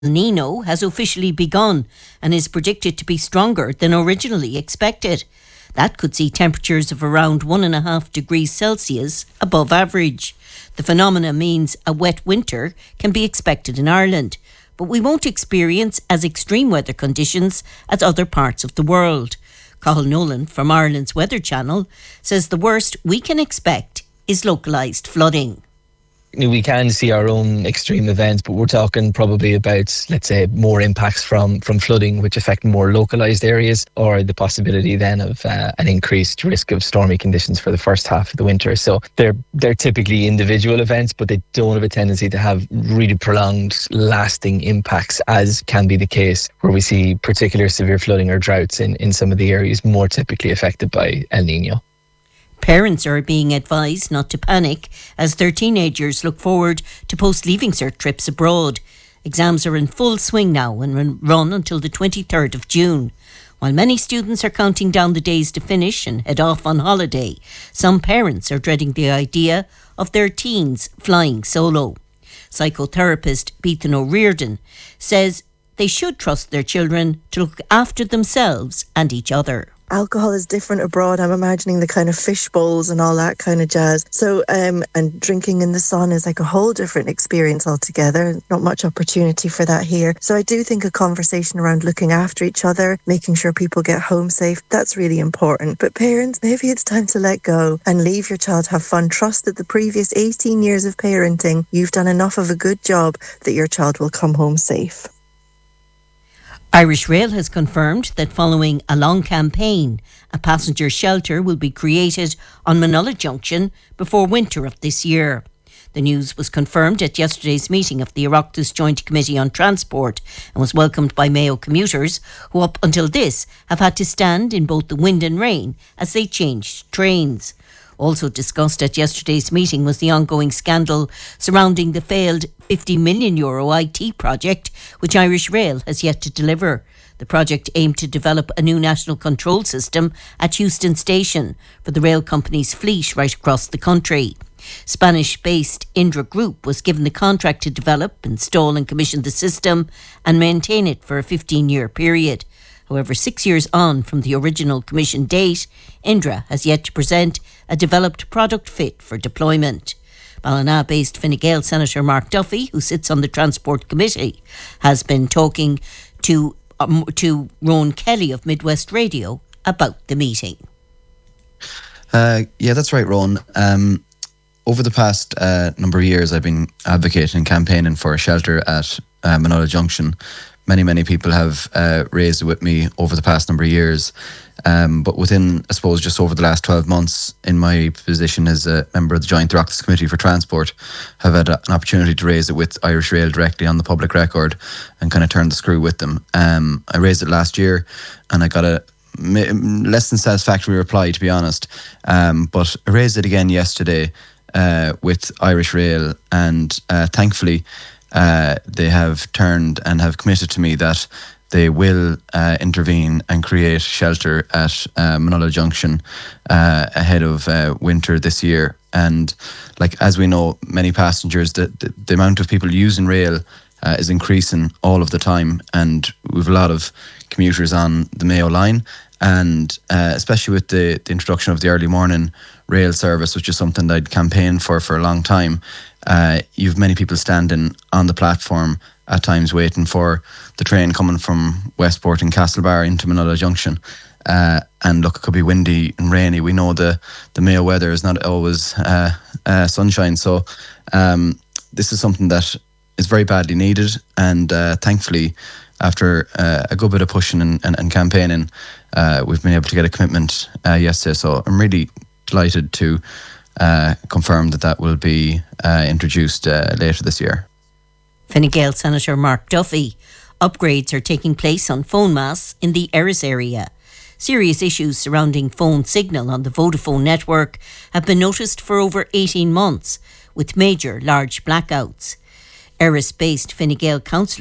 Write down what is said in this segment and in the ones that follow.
Nino has officially begun and is predicted to be stronger than originally expected. That could see temperatures of around 1.5 degrees Celsius above average. The phenomena means a wet winter can be expected in Ireland, but we won't experience as extreme weather conditions as other parts of the world. Cathal Nolan from Ireland's Weather Channel says the worst we can expect is localised flooding. We can see our own extreme events, but we're talking probably about, let's say, more impacts from flooding, which affect more localised areas, or the possibility then of an increased risk of stormy conditions for the first half of the winter. So they're typically individual events, but they don't have a tendency to have really prolonged, lasting impacts, as can be the case where we see particular severe flooding or droughts in some of the areas more typically affected by El Nino. Parents are being advised not to panic as their teenagers look forward to post-leaving cert trips abroad. Exams are in full swing now and run until the 23rd of June. While many students are counting down the days to finish and head off on holiday, some parents are dreading the idea of their teens flying solo. Psychotherapist Beathan O'Riordan says they should trust their children to look after themselves and each other. Alcohol is different abroad. I'm imagining the kind of fish bowls and all that kind of jazz. So, and drinking in the sun is like a whole different experience altogether. Not much opportunity for that here. So I do think a conversation around looking after each other, making sure people get home safe, that's really important. But parents, maybe it's time to let go and leave your child have fun. Trust that the previous 18 years of parenting, you've done enough of a good job that your child will come home safe. Irish Rail has confirmed that following a long campaign, a passenger shelter will be created on Manola Junction before winter of this year. The news was confirmed at yesterday's meeting of the Oireachtas Joint Committee on Transport and was welcomed by Mayo commuters who up until this have had to stand in both the wind and rain as they changed trains. Also discussed at yesterday's meeting was the ongoing scandal surrounding the failed €50 million IT project, which Irish Rail has yet to deliver. The project aimed to develop a new national control system at Euston Station for the rail company's fleet right across the country. Spanish-based Indra Group was given the contract to develop, install and commission the system and maintain it for a 15-year period. However, 6 years on from the original commission date, Indra has yet to present a developed product fit for deployment. Ballina-based Fine Gael Senator Mark Duffy, who sits on the Transport Committee, has been talking to Rowan Kelly of Midwest Radio about the meeting. Yeah, that's right, Rowan. Over the past number of years, I've been advocating and campaigning for a shelter at Manola Junction. Many people have raised it with me over the past number of years. But within, I suppose, just over the last 12 months, in my position as a member of the Joint Oireachtas Committee for Transport, have had an opportunity to raise it with Irish Rail directly on the public record and kind of turn the screw with them. I raised it last year and I got a less than satisfactory reply, to be honest. But I raised it again yesterday with Irish Rail, and thankfully they have turned and have committed to me that they will intervene and create shelter at Manola Junction ahead of winter this year. And like, as we know, many passengers, the amount of people using rail is increasing all of the time, and we've a lot of commuters on the Mayo line, and especially with the introduction of the early morning rail service, which is something that I'd campaigned for a long time. You've many people standing on the platform at times waiting for the train coming from Westport and Castlebar into Manola Junction. And look, it could be windy and rainy. We know the Mayo weather is not always sunshine. So this is something that is very badly needed. And thankfully, after a good bit of pushing and campaigning, we've been able to get a commitment yesterday. So I'm really delighted to confirm that will be introduced later this year. Fine Gael Senator Mark Duffy. Upgrades are taking place on phone masts in the Erris area. Serious issues surrounding phone signal on the Vodafone network have been noticed for over 18 months, with major large blackouts. Erris-based Fine Gael councillor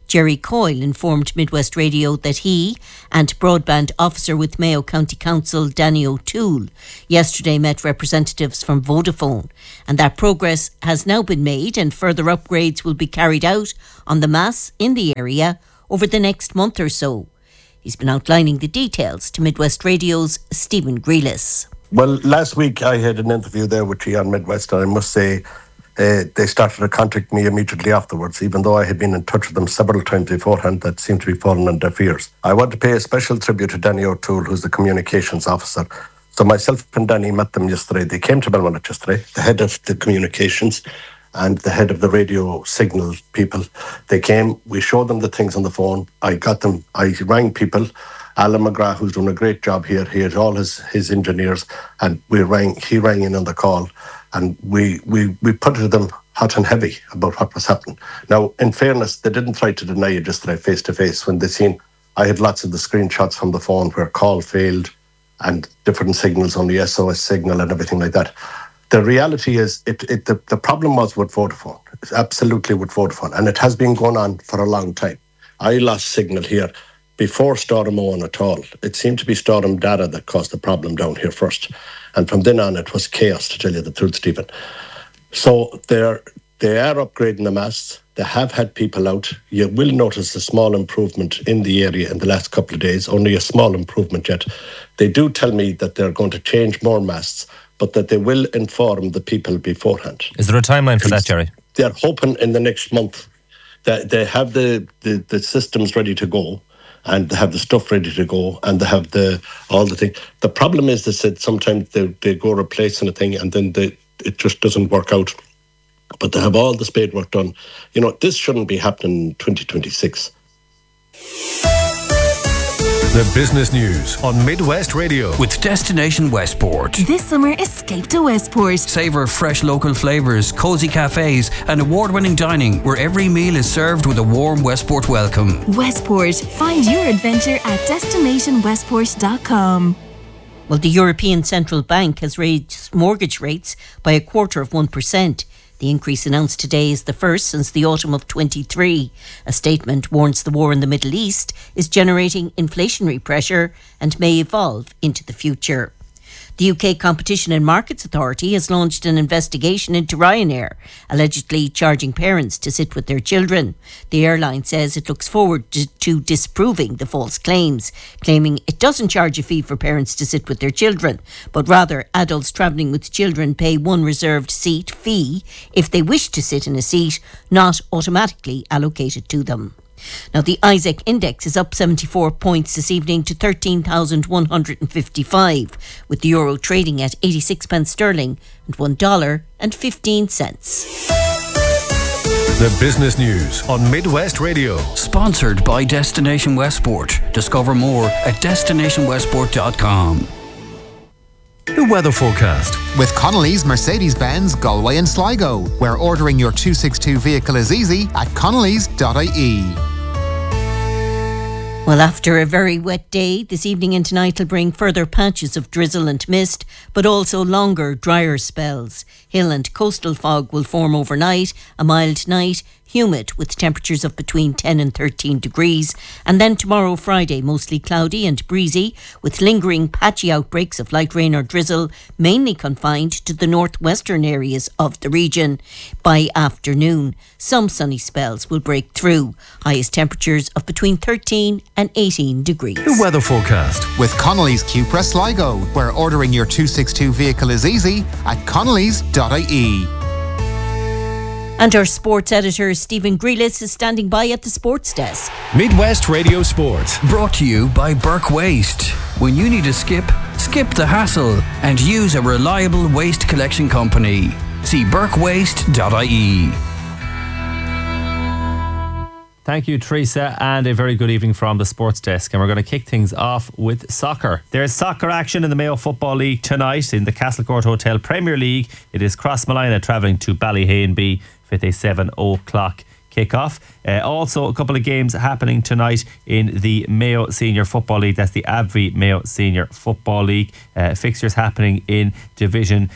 Jerry Coyle informed Midwest Radio that he and broadband officer with Mayo County Council Danny O'Toole yesterday met representatives from Vodafone, and that progress has now been made and further upgrades will be carried out on the masts in the area over the next month or so. He's been outlining the details to Midwest Radio's Stephen Grealis. Well, last week I had an interview there with G on Midwest, and I must say they started to contact me immediately afterwards, even though I had been in touch with them several times beforehand. That seemed to be falling on deaf ears. I want to pay a special tribute to Danny O'Toole, who's the communications officer. So myself and Danny met them yesterday. They came to Belmullet yesterday, the head of the communications and the head of the radio signal people. They came, we showed them the things on the phone. I rang people. Alan McGrath, who's doing a great job here, he had all his engineers, and he rang in on the call, and we put it to them hot and heavy about what was happening. Now, in fairness, they didn't try to deny it yesterday face to face when they seen I had lots of the screenshots from the phone where call failed and different signals on the SOS signal and everything like that. The reality is the problem was with Vodafone. It's absolutely with Vodafone, and it has been going on for a long time. I lost signal here before Storm Owen at all. It seemed to be Storm Dara that caused the problem down here first. And from then on, it was chaos, to tell you the truth, Stephen. So they are upgrading the masts. They have had people out. You will notice a small improvement in the area in the last couple of days, only a small improvement yet. They do tell me that they're going to change more masts, but that they will inform the people beforehand. Is there a timeline for that, Jerry? They're hoping in the next month that they have the systems ready to go, and they have the stuff ready to go, and they have all the things. The problem is that sometimes they go replacing a thing and then it just doesn't work out. But they have all the spade work done. You know, this shouldn't be happening in 2026. The business news on Midwest Radio. With Destination Westport. This summer, escape to Westport. Savour fresh local flavours, cosy cafes and award-winning dining where every meal is served with a warm Westport welcome. Westport. Find your adventure at destinationwestport.com. Well, the European Central Bank has raised mortgage rates by 0.25%. The increase announced today is the first since the autumn of 23. A statement warns the war in the Middle East is generating inflationary pressure and may evolve into the future. The UK Competition and Markets Authority has launched an investigation into Ryanair, allegedly charging parents to sit with their children. The airline says it looks forward to disproving the false claims, claiming it doesn't charge a fee for parents to sit with their children, but rather adults travelling with children pay one reserved seat fee if they wish to sit in a seat not automatically allocated to them. Now, the ISEC index is up 74 points this evening to 13,155, with the euro trading at 86 pence sterling and $1.15. The business news on Midwest Radio. Sponsored by Destination Westport. Discover more at destinationwestport.com. The weather forecast. With Connolly's Mercedes-Benz Galway and Sligo, where ordering your 262 vehicle is easy at connolly's.ie. Well, after a very wet day, this evening and tonight will bring further patches of drizzle and mist, but also longer, drier spells. Hill and coastal fog will form overnight, a mild night, humid with temperatures of between 10 and 13 degrees. And then tomorrow, Friday, mostly cloudy and breezy, with lingering patchy outbreaks of light rain or drizzle, mainly confined to the northwestern areas of the region. By afternoon, some sunny spells will break through. Highest temperatures of between 13 and 18 degrees. The weather forecast. With Connolly's Cupra Sligo, where ordering your 262 vehicle is easy at connolly's.ie. And our sports editor, Stephen Grealis, is standing by at the sports desk. Midwest Radio Sport. Brought to you by Burke Waste. When you need to skip the hassle and use a reliable waste collection company. See burkewaste.ie. Thank you, Teresa, and a very good evening from the sports desk. And we're going to kick things off with soccer. There's soccer action in the Mayo Football League tonight in the Castlecourt Hotel Premier League. It is Crossmolina travelling to Ballyhainby with a 7 o'clock kick-off. Also, a couple of games happening tonight in the Mayo Senior Football League. That's the AbbVie Mayo Senior Football League. Fixtures happening in Division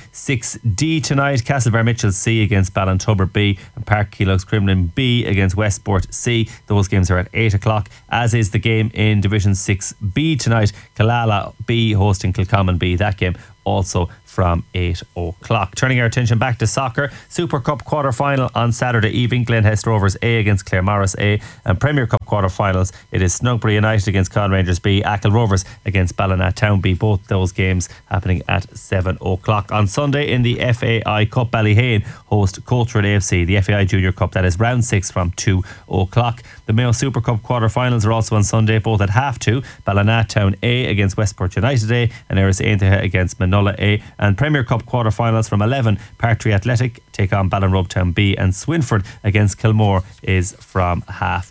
6D tonight. Castlebar Mitchell C against Ballintubber B, and Park Keelogs Crumlin B against Westport C. Those games are at 8 o'clock, as is the game in Division 6B tonight. Killala B hosting Kilcommon B. That game also from 8 o'clock. Turning our attention back to soccer, Super Cup quarter-final on Saturday evening. Glenhest Rovers A against Claremorris A, and Premier Cup quarter-finals, it is Snugbury United against Con Rangers B, Achill Rovers against Ballina Town B. Both those games happening at 7 o'clock. On Sunday in the FAI Cup, Ballyhane host Coaltrid AFC, the FAI Junior Cup. That is round 6 from 2 o'clock. The Mayo Super Cup quarter-finals are also on Sunday, both at half 2. Ballinatown A against Westport United A, and Eris Aintaha against Manola A. And Premier Cup quarter-finals from 11, Parktree Athletic take on Ballinrobetown B, and Swinford against Kilmore is from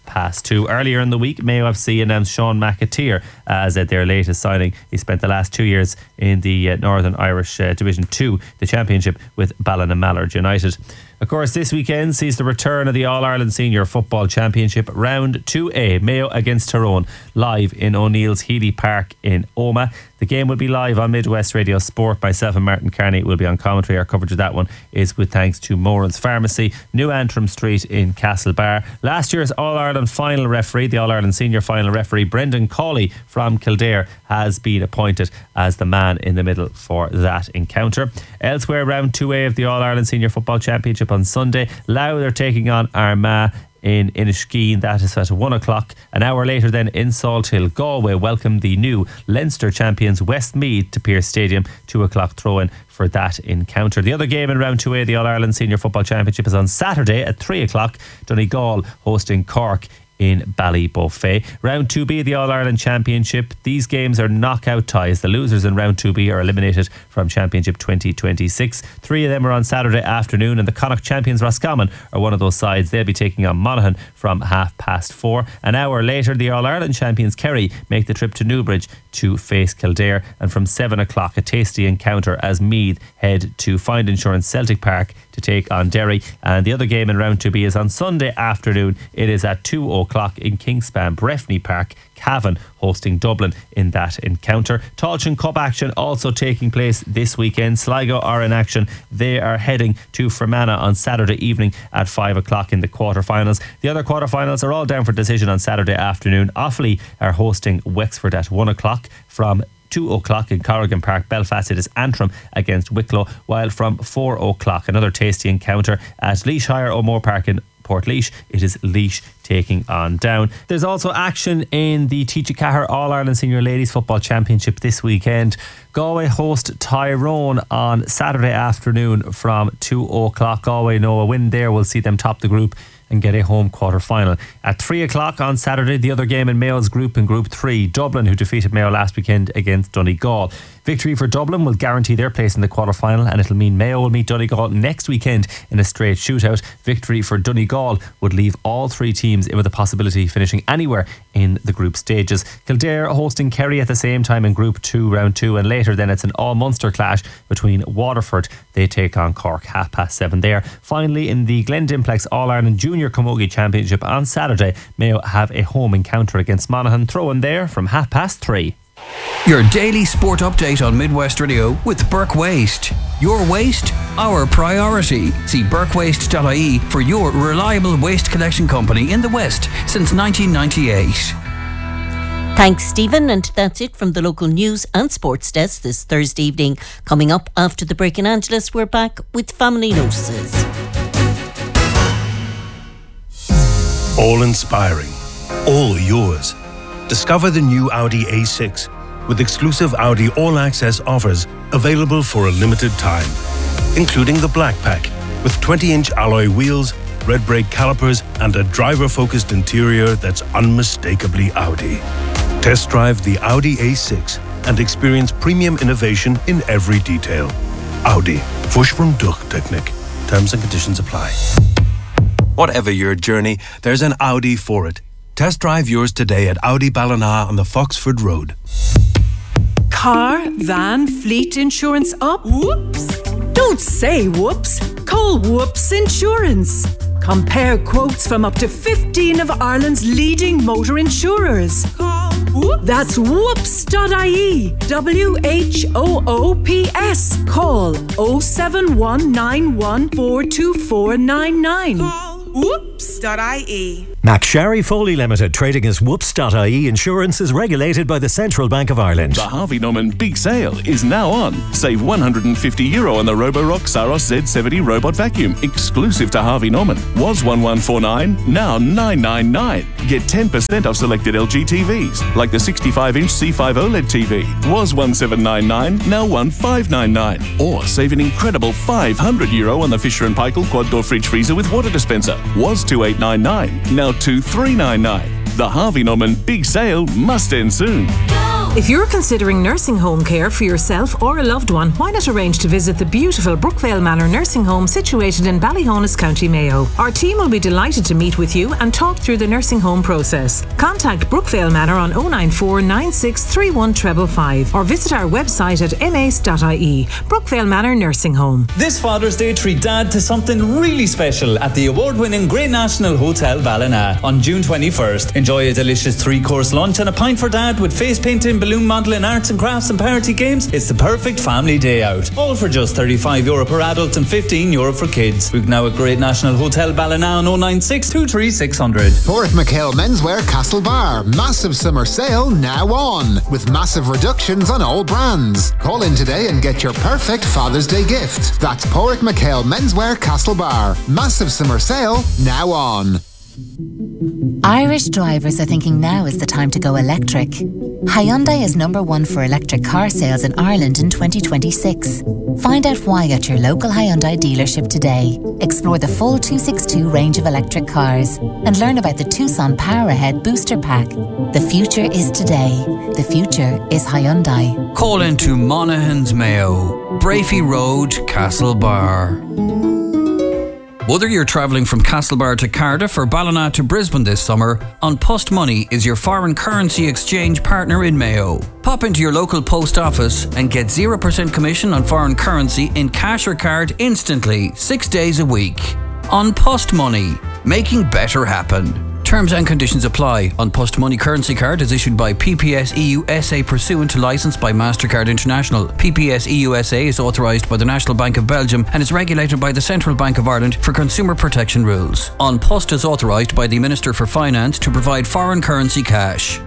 2:30. Earlier in the week, Mayo FC announced Sean McAteer as their latest signing. He spent the last 2 years in the Northern Irish Division 2, the Championship, with Ballina-Mallard United. Of course, this weekend sees the return of the All-Ireland Senior Football Championship Round 2A, Mayo against Tyrone, live in O'Neill's Healy Park in Omagh. The game will be live on Midwest Radio Sport. Myself and Martin Carney will be on commentary. Our coverage of that one is with thanks to Moran's Pharmacy, New Antrim Street in Castlebar. Last year's All-Ireland final referee, the All-Ireland Senior final referee, Brendan Cawley from Kildare, has been appointed as the man in the middle for that encounter. Elsewhere, Round 2A of the All-Ireland Senior Football Championship on Sunday, Louth are taking on Armagh in Inniskeen. That is at 1 o'clock. An hour later then in Salthill, Galway welcome the new Leinster champions Westmeath to Pearse Stadium. 2 o'clock throw-in for that encounter. The other game in Round 2A, the All-Ireland Senior Football Championship, is on Saturday at 3 o'clock. Donegal hosting Cork in Ballybuffet. Round 2B, the All-Ireland Championship. These games are knockout ties. The losers in Round 2B are eliminated from Championship 2026. 3 of them are on Saturday afternoon, and the Connacht champions Roscommon are one of those sides. They'll be taking on Monaghan from 4:30. An hour later, the All-Ireland champions Kerry make the trip to Newbridge to face Kildare, and from 7 o'clock a tasty encounter as Meath head to Find Insurance Celtic Park to take on Derry. And the other game in Round 2B is on Sunday afternoon. It is at 2 o'clock in Kingspan Breffni Park. Cavan hosting Dublin in that encounter. Tailteann Cup action also taking place this weekend. Sligo are in action. They are heading to Fermanagh on Saturday evening at 5 o'clock in the quarterfinals. The other quarterfinals are all down for decision on Saturday afternoon. Offaly are hosting Wexford at 1 o'clock. From 2 o'clock in Corrigan Park, Belfast, it is Antrim against Wicklow, while from 4 o'clock another tasty encounter at Laois Hire O'Moore Park in Portlaoise. It is Laois taking on Down. There's also action in the T-Cahir All-Ireland Senior Ladies Football Championship this weekend. Galway host Tyrone on Saturday afternoon from 2 o'clock. Galway know a win there will see them top the group and get a home quarter-final. At 3 o'clock on Saturday, the other game in Mayo's group in Group 3, Dublin, who defeated Mayo last weekend against Donegal. Victory for Dublin will guarantee their place in the quarter-final, and it'll mean Mayo will meet Donegal next weekend in a straight shootout. Victory for Donegal would leave all 3 teams in with the possibility of finishing anywhere in the group stages. Kildare hosting Kerry at the same time in Group 2, Round 2, and later then it's an all-Munster clash between Waterford. They take on Cork, 7:30 there. Finally, in the Glendimplex All-Ireland Junior Camogie Championship on Saturday, Mayo have a home encounter against Monaghan. Throw-in there from 3:30. Your daily sport update on Midwest Radio with Burke Waste. Your waste, our priority. See burkewaste.ie for your reliable waste collection company in the West since 1998. Thanks, Stephen. And that's it from the local news and sports desk this Thursday evening. Coming up after the break in Angeles, we're back with family notices. All inspiring, all yours. Discover the new Audi A6 with exclusive Audi all-access offers available for a limited time, including the Black Pack with 20-inch alloy wheels, red brake calipers and a driver-focused interior that's unmistakably Audi. Test drive the Audi A6 and experience premium innovation in every detail. Audi. Fush from Duchtechnik. Terms and conditions apply. Whatever your journey, there's an Audi for it. Test drive yours today at Audi Ballina on the Foxford Road. Car, van, fleet insurance up? Whoops! Don't say whoops. Call Whoops Insurance. Compare quotes from up to 15 of Ireland's leading motor insurers. Call Whoop. That's whoops.ie. WHOOPS. Call 07191422499. Call whoops.ie. McSharry Foley Limited, trading as Whoops.ie Insurance, is regulated by the Central Bank of Ireland. The Harvey Norman Big Sale is now on. Save €150 on the Roborock Saros Z70 robot vacuum, exclusive to Harvey Norman. Was 1149, now 999. Get 10% off selected LG TVs, like the 65-inch C5 OLED TV. Was 1799, now 1599. Or save an incredible €500 on the Fisher & Paykel quad door fridge freezer with water dispenser. Was 2899, now 2399. The Harvey Norman Big Sale must end soon. If you're considering nursing home care for yourself or a loved one, why not arrange to visit the beautiful Brookvale Manor Nursing Home situated in Ballyhonus, County Mayo. Our team will be delighted to meet with you and talk through the nursing home process. Contact Brookvale Manor on 094 9631 555 or visit our website at mace.ie. Brookvale Manor Nursing Home. This Father's Day, treat Dad to something really special at the award-winning Great National Hotel Ballina on June 21st. Enjoy a delicious 3-course lunch and a pint for Dad with face painting, balloon modelling, arts and crafts and party games. It's the perfect family day out. All for just €35 per adult and €15 for kids. Book now at Great National Hotel Ballina on 096 23600. Porrick McHale Menswear Castlebar. Massive summer sale now on, with massive reductions on all brands. Call in today and get your perfect Father's Day gift. That's Porrick McHale Menswear Castlebar. Massive summer sale now on. Irish drivers are thinking now is the time to go electric. Hyundai is #1 for electric car sales in Ireland in 2026. Find out why at your local Hyundai dealership today. Explore the full 262 range of electric cars and learn about the Tucson Power Ahead Booster Pack. The future is today. The future is Hyundai. Call into Monaghan's Mayo, Brafey Road, Castlebar. Whether you're travelling from Castlebar to Cardiff or Ballina to Brisbane this summer, An Post Money is your foreign currency exchange partner in Mayo. Pop into your local post office and get 0% commission on foreign currency in cash or card instantly, 6 days a week. An Post Money, making better happen. Terms and conditions apply. An Post Money currency card is issued by PPS EU SA pursuant to licence by MasterCard International. PPS EU SA is authorised by the National Bank of Belgium and is regulated by the Central Bank of Ireland for consumer protection rules. An Post is authorised by the Minister for Finance to provide foreign currency cash.